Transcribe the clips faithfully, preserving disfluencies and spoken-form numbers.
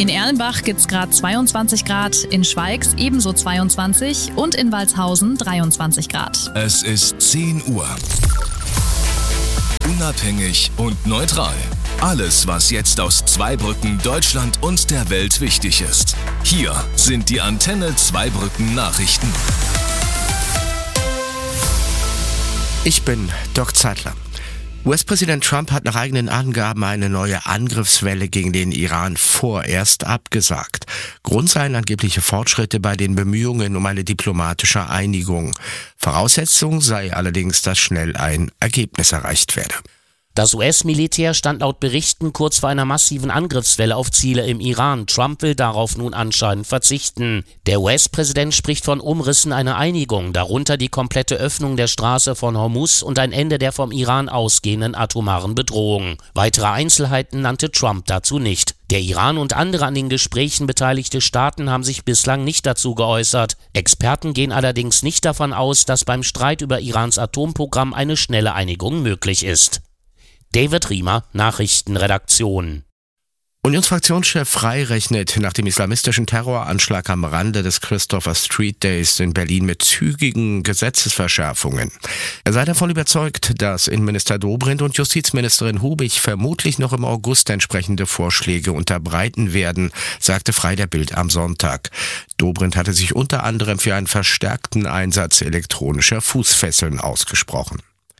In Erlenbach gibt es gerade zweiundzwanzig Grad, in Schweigs ebenso zweiundzwanzig und in Walshausen dreiundzwanzig Grad. Es ist zehn Uhr. Unabhängig und neutral. Alles, was jetzt aus Zweibrücken, Deutschland und der Welt wichtig ist. Hier sind die Antenne Zweibrücken Nachrichten. Ich bin Doc Zeitler. U S-Präsident Trump hat nach eigenen Angaben eine neue Angriffswelle gegen den Iran vorerst abgesagt. Grund seien angebliche Fortschritte bei den Bemühungen um eine diplomatische Einigung. Voraussetzung sei allerdings, dass schnell ein Ergebnis erreicht werde. Das U S-Militär stand laut Berichten kurz vor einer massiven Angriffswelle auf Ziele im Iran. Trump will darauf nun anscheinend verzichten. Der U S-Präsident spricht von Umrissen einer Einigung, darunter die komplette Öffnung der Straße von Hormuz und ein Ende der vom Iran ausgehenden atomaren Bedrohung. Weitere Einzelheiten nannte Trump dazu nicht. Der Iran und andere an den Gesprächen beteiligte Staaten haben sich bislang nicht dazu geäußert. Experten gehen allerdings nicht davon aus, dass beim Streit über Irans Atomprogramm eine schnelle Einigung möglich ist. David Riemer, Nachrichtenredaktion. Unionsfraktionschef Frey rechnet nach dem islamistischen Terroranschlag am Rande des Christopher Street Days in Berlin mit zügigen Gesetzesverschärfungen. Er sei davon überzeugt, dass Innenminister Dobrindt und Justizministerin Hubig vermutlich noch im August entsprechende Vorschläge unterbreiten werden, sagte Frey der Bild am Sonntag. Dobrindt hatte sich unter anderem für einen verstärkten Einsatz elektronischer Fußfesseln ausgesprochen.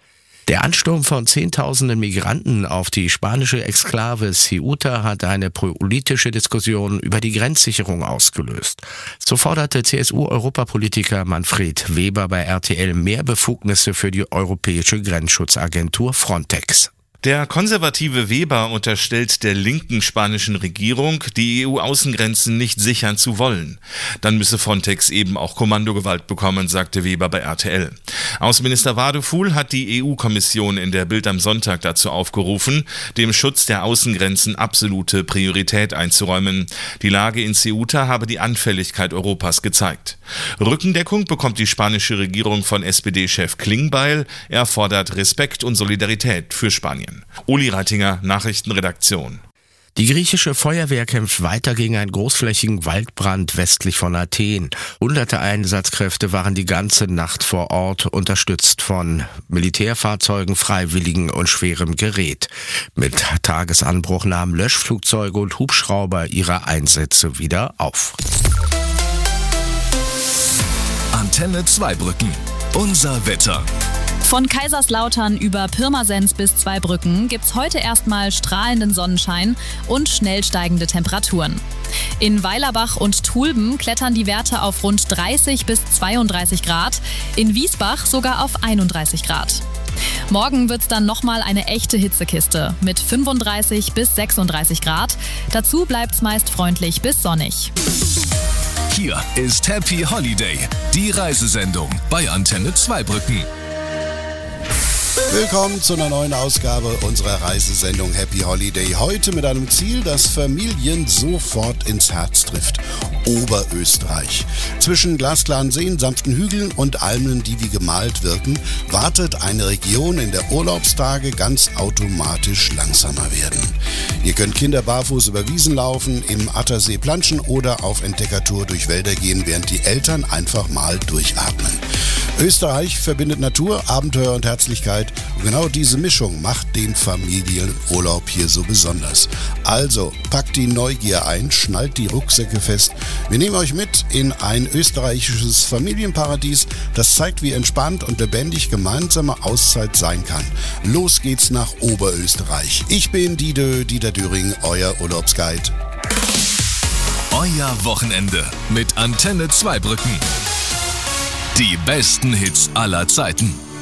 Der Ansturm von Zehntausenden Migranten auf die spanische Exklave Ceuta hat eine politische Diskussion über die Grenzsicherung ausgelöst. So forderte C S U-Europapolitiker Manfred Weber bei R T L mehr Befugnisse für die europäische Grenzschutzagentur Frontex. Der konservative Weber unterstellt der linken spanischen Regierung, die E U-Außengrenzen nicht sichern zu wollen. Dann müsse Frontex eben auch Kommandogewalt bekommen, sagte Weber bei R T L. Außenminister Wadefuhl hat die E U-Kommission in der Bild am Sonntag dazu aufgerufen, dem Schutz der Außengrenzen absolute Priorität einzuräumen. Die Lage in Ceuta habe die Anfälligkeit Europas gezeigt. Rückendeckung bekommt die spanische Regierung von S P D-Chef Klingbeil. Er fordert Respekt und Solidarität für Spanien. Uli Reitinger, Nachrichtenredaktion. Die griechische Feuerwehr kämpft weiter gegen einen großflächigen Waldbrand westlich von Athen. Hunderte Einsatzkräfte waren die ganze Nacht vor Ort, unterstützt von Militärfahrzeugen, Freiwilligen und schwerem Gerät. Mit Tagesanbruch nahmen Löschflugzeuge und Hubschrauber ihre Einsätze wieder auf. Antenne Zweibrücken. Unser Wetter. Von Kaiserslautern über Pirmasens bis Zweibrücken gibt's heute erstmal strahlenden Sonnenschein und schnell steigende Temperaturen. In Weilerbach und Tulben klettern die Werte auf rund dreißig bis zweiunddreißig Grad, in Wiesbach sogar auf einunddreißig Grad. Morgen wird's dann nochmal eine echte Hitzekiste mit fünfunddreißig bis sechsunddreißig Grad. Dazu bleibt's meist freundlich bis sonnig. Hier ist Happy Holiday, die Reisesendung bei Antenne Zweibrücken. Willkommen zu einer neuen Ausgabe unserer Reisesendung Happy Holiday. Heute mit einem Ziel, das Familien sofort ins Herz trifft. Oberösterreich. Zwischen glasklaren Seen, sanften Hügeln und Almen, die wie gemalt wirken, wartet eine Region, in der Urlaubstage ganz automatisch langsamer werden. Ihr könnt Kinder barfuß über Wiesen laufen, im Attersee planschen oder auf Entdeckertour durch Wälder gehen, während die Eltern einfach mal durchatmen. Österreich verbindet Natur, Abenteuer und Herzlichkeit. Und genau diese Mischung macht den Familienurlaub hier so besonders. Also packt die Neugier ein, schnallt die Rucksäcke fest. Wir nehmen euch mit in ein österreichisches Familienparadies, das zeigt, wie entspannt und lebendig gemeinsame Auszeit sein kann. Los geht's nach Oberösterreich. Ich bin Dide, Dieter Düring, euer Urlaubsguide. Euer Wochenende mit Antenne Zweibrücken. Die besten Hits aller Zeiten.